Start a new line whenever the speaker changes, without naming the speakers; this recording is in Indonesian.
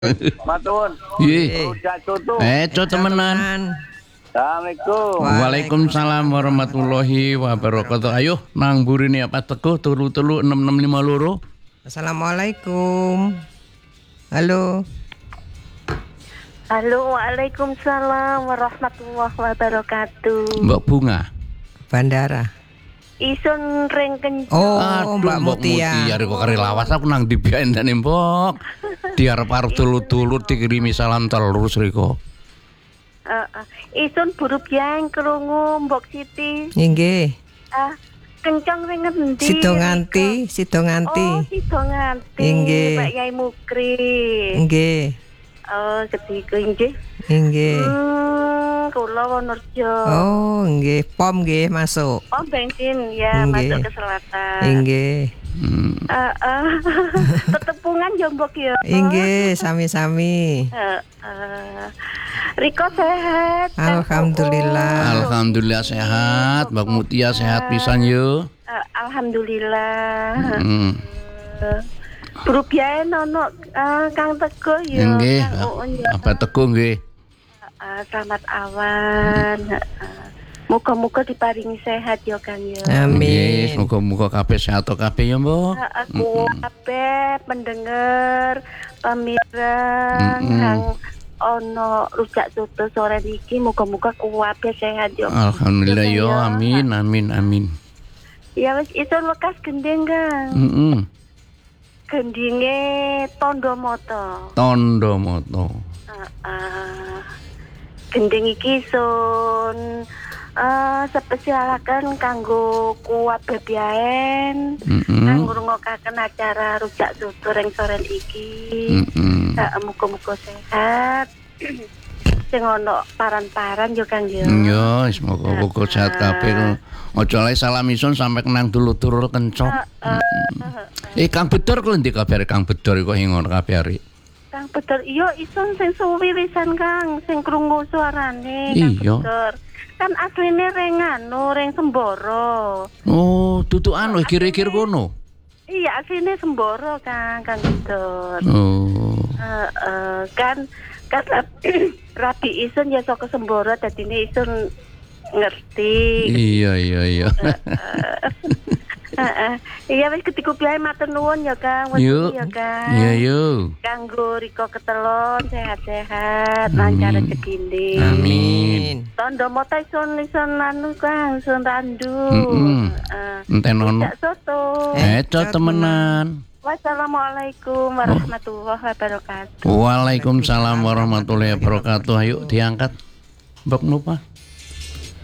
Matun.
Nggih.
Rujak soto.
Temenan.
Assalamualaikum.
Waalaikumsalam warahmatullahi wabarakatuh. Ayo nang burine apa teguh telu 6652.
Assalamualaikum. Halo.
Halo, waalaikumsalam warahmatullahi wabarakatuh.
Mbak Bunga.
Bandara.
Isun ring kencang.
Oh, Mbak Mutia.
Mutia kok kari lawas aku nang dibiandane Mbok. Diarep-arep dulu-dulu dikirimi salam terus riko.
Isun buru biang krungu Mbok Siti.
Nggih.
Kencang ring ngendi?
Sido nganti.
Oh, sido nganti.
Nggih.
Mbak Yai Mukri.
Nggih.
Oh, ketiga nggih.
Nggih.
Kula Wonorejo.
Oh, nggih. POM nggih masuk.
Oh, bensin ya,
Nggih.
masuk ke selatan.
Nggih.
Tetepungan jombok ya.
Nggih, sami-sami.
Riko sehat.
Alhamdulillah.
Sehat. Mbak Mutia sehat pisan yo.
Alhamdulillah. Buru biaya nono Kang Teguh ya.
Nggih.
Kang Uun ya.
Apa Teguh nggih.
Selamat awan. Muga-muga diparingi sehat ya Kang ya.
Amin.
Muga-muga kabeh sehat kabeh ya, Mbok.
Aku kabeh pendengar pemirsa Kang ono rujak soto sore niki muga-muga kabeh sehat ya.
Alhamdulillah yo, amin.
Ya wis isun lekas gendeng Kang. Gendinge Tondo Moto. Gending iki sun spesialaken kanggo kuat bebiaen. Kanggo ngrungokaken acara rujak soto ring sore iki. Muga-muga sehat. Sing ono paran-paran yo Kang yo.
Yo, semoga sehat kabeh. Aja lek salam isun sampe kenang dulur-dulur kencok. Kang Bedor kuwi ndek kabare Kang Bedor kok ngono kabare.
Kang Bedor iya isun sing suwi wisan Kang, sing krungu suarane Kang Bedor. Kan asline ring Semboro.
Oh, dudu anu kira-kira kono.
Iya, asline Semboro Kang Bedor.
Oh.
Kan rabi isun ya saka Semboro dadine isun ngerti.
Iya.
Iya wis ketiku biae matur nuwun ya Kang.
Yuk.
Ya Kang.
Iya yuk.
Kanggo Riko Ketelon sehat-sehat lancar rezekine.
Amin.
Tondo moto isun anu Kang, isun randu.
Enten ono.
Soto.
Temenan.
Wassalamualaikum warahmatullahi wabarakatuh.
Waalaikumsalam warahmatullahi wabarakatuh. Ayo diangkat. Mbok Nupa.